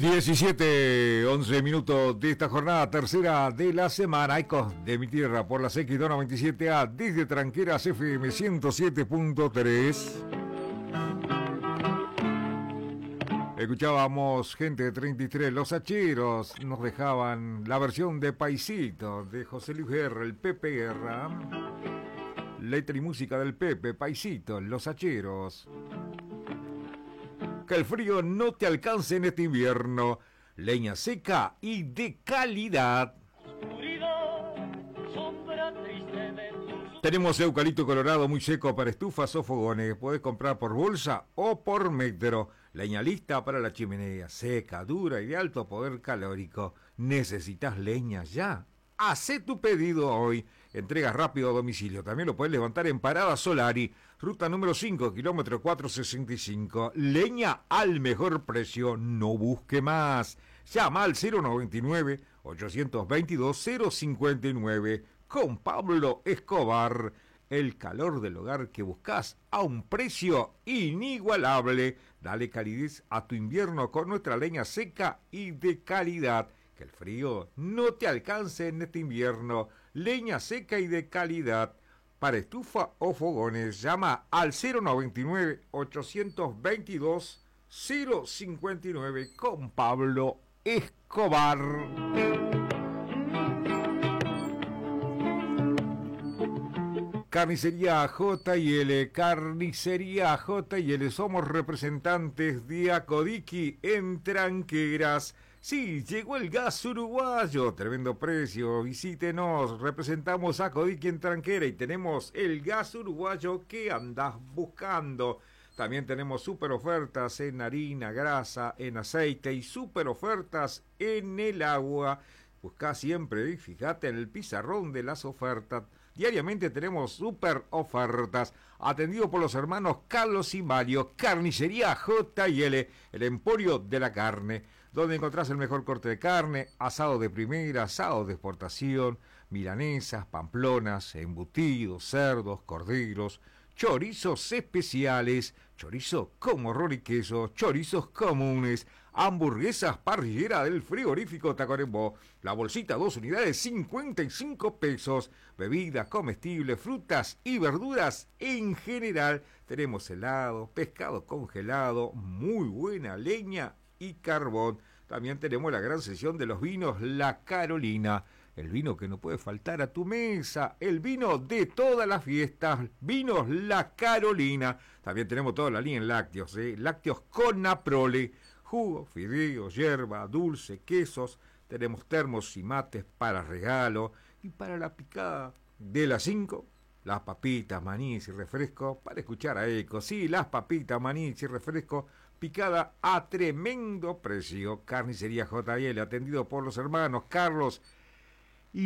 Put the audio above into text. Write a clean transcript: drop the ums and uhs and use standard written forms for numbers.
17, 11 minutos de esta jornada tercera de la semana. Ecos de mi tierra por la X297A desde Tranqueras FM 107.3. Escuchábamos Gente de 33, Los Hacheros. Nos dejaban la versión de Paisito de José Luis Guerra, el Pepe Guerra. Letra y música del Pepe, Paisito, Los Hacheros. Que el frío no te alcance en este invierno. Leña seca y de calidad. Tenemos eucalipto colorado muy seco para estufas o fogones. Puedes comprar por bolsa o por metro. Leña lista para la chimenea. Seca, dura y de alto poder calórico. ¿Necesitas leña ya? Hacé tu pedido hoy. Entrega rápido a domicilio. También lo puedes levantar en Parada Solari. Ruta número 5, kilómetro 465. Leña al mejor precio. No busque más. Llama al 099-822-059. Con Pablo Escobar. El calor del hogar que buscas a un precio inigualable. Dale calidez a tu invierno con nuestra leña seca y de calidad. Que el frío no te alcance en este invierno. Leña seca y de calidad. Para estufa o fogones, llama al 099-822-059 con Pablo Escobar. Carnicería J&L, Carnicería J&L, somos representantes de Acodiqui en Tranqueras. Sí, llegó el gas uruguayo, tremendo precio, visítenos, representamos a Acodiqui en Tranquera y tenemos el gas uruguayo que andás buscando. También tenemos super ofertas en harina, grasa, en aceite y super ofertas en el agua. Buscá siempre y fíjate en el pizarrón de las ofertas. Diariamente tenemos super ofertas. Atendido por los hermanos Carlos y Mario. Carnicería J&L, el emporio de la carne. Donde encontrás el mejor corte de carne, asado de primera, asado de exportación, milanesas, pamplonas, embutidos, cerdos, corderos, chorizos especiales, chorizo con morrón y queso, chorizos comunes, hamburguesas parrillera del frigorífico Tacuarembó, la bolsita 2 unidades 55 pesos, bebidas comestibles, frutas y verduras en general. Tenemos helado, pescado congelado, muy buena leña y carbón. También tenemos la gran sesión de los vinos La Carolina, el vino que no puede faltar a tu mesa, el vino de todas las fiestas, vinos La Carolina. También tenemos toda la línea en lácteos, lácteos con Aprole, jugo, fideos, yerba, dulce, quesos. Tenemos termos y mates para regalo y para la picada de las 5. Las papitas, manís y refresco para escuchar a Eco. Sí, las papitas, manís y refresco picada a tremendo precio. Carnicería J&L, atendido por los hermanos Carlos